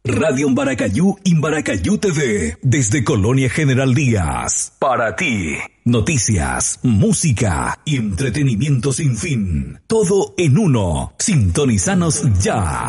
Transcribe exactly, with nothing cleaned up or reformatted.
Radio Imbaracayú, Imbaracayú T V, desde Colonia General Díaz. Para ti, noticias, música y entretenimiento sin fin. Todo en uno. Sintonizanos ya.